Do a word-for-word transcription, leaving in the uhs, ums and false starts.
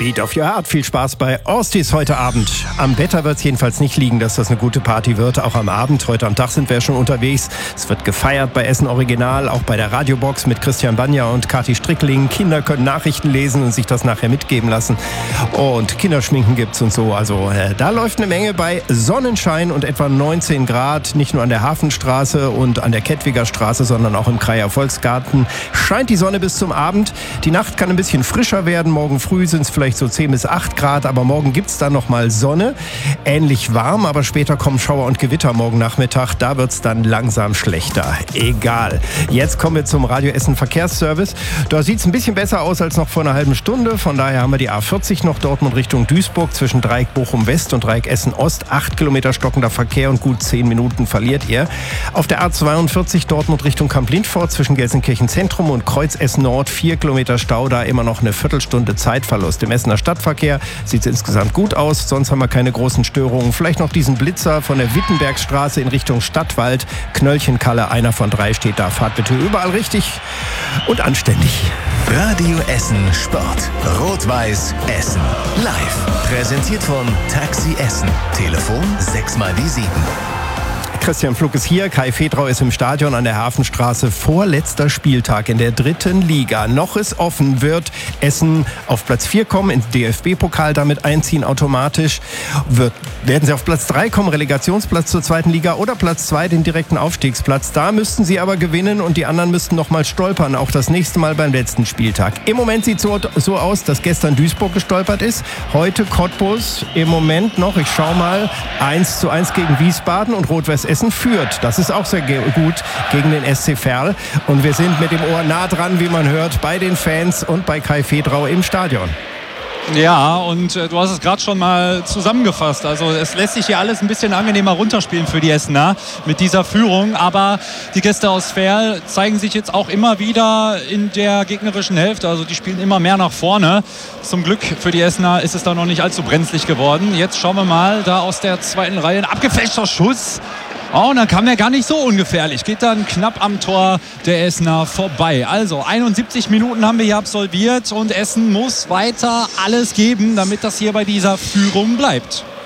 Beat of Your Heart. Viel Spaß bei Ostis heute Abend. Am Wetter wird es jedenfalls nicht liegen, dass das eine gute Party wird. Auch am Abend, heute am Tag sind wir schon unterwegs. Es wird gefeiert bei Essen Original, auch bei der Radiobox mit Christian Banja und Kathi Strickling. Kinder können Nachrichten lesen und sich das nachher mitgeben lassen. Und Kinderschminken gibt's und so. Also äh, da läuft eine Menge bei Sonnenschein und etwa neunzehn Grad. Nicht nur an der Hafenstraße und an der Kettwiger Straße, sondern auch im Kreier Volksgarten. Scheint die Sonne bis zum Abend. Die Nacht kann ein bisschen frischer werden. Morgen früh sind es vielleicht so zehn bis acht Grad, aber morgen gibt es dann nochmal Sonne. Ähnlich warm, aber später kommen Schauer und Gewitter morgen Nachmittag. Da wird es dann langsam schlechter. Egal. Jetzt kommen wir zum Radio Essen Verkehrsservice. Da sieht es ein bisschen besser aus als noch vor einer halben Stunde. Von daher haben wir die A vierzig noch Dortmund Richtung Duisburg zwischen Dreieck Bochum West und Dreieck Essen Ost. Acht Kilometer stockender Verkehr und gut zehn Minuten verliert ihr. Auf der A zweiundvierzig Dortmund Richtung Kamp-Lindfort zwischen Gelsenkirchen Zentrum und Kreuz Essen Nord. Vier Kilometer Stau, da immer noch eine Viertelstunde Zeitverlust. Im Essener Stadtverkehr sieht es insgesamt gut aus, sonst haben wir keine großen Störungen. Vielleicht noch diesen Blitzer von der Wittenbergstraße in Richtung Stadtwald. Knöllchenkalle, einer von drei steht da. Fahrt bitte überall richtig und anständig. Radio Essen Sport. Rot-Weiß Essen. Live. Präsentiert von Taxi Essen. Telefon sechs mal die sieben. Christian Pflug ist hier, Kai Fedrau ist im Stadion an der Hafenstraße. Vorletzter Spieltag in der dritten Liga. Noch ist offen, wird Essen auf Platz vier kommen, ins D F B-Pokal damit einziehen automatisch. Wird, werden sie auf Platz drei kommen, Relegationsplatz zur zweiten Liga oder Platz zwei, den direkten Aufstiegsplatz. Da müssten sie aber gewinnen und die anderen müssten noch mal stolpern, auch das nächste Mal beim letzten Spieltag. Im Moment sieht es so, so aus, dass gestern Duisburg gestolpert ist, heute Cottbus im Moment noch, ich schau mal, eins zu eins gegen Wiesbaden und Rot-Weiß Essen führt. Das ist auch sehr ge- gut gegen den S C Verl. Und wir sind mit dem Ohr nah dran, wie man hört, bei den Fans und bei Kai Fedrau im Stadion. Ja, und äh, du hast es gerade schon mal zusammengefasst. Also es lässt sich hier alles ein bisschen angenehmer runterspielen für die Essener mit dieser Führung. Aber die Gäste aus Verl zeigen sich jetzt auch immer wieder in der gegnerischen Hälfte. Also die spielen immer mehr nach vorne. Zum Glück für die Essener ist es da noch nicht allzu brenzlig geworden. Jetzt schauen wir mal, da aus der zweiten Reihe ein abgefälschter Schuss. Oh, und dann kam er gar nicht so ungefährlich. Geht dann knapp am Tor der Essener vorbei. Also einundsiebzig Minuten haben wir hier absolviert und Essen muss weiter alles geben, damit das hier bei dieser Führung bleibt.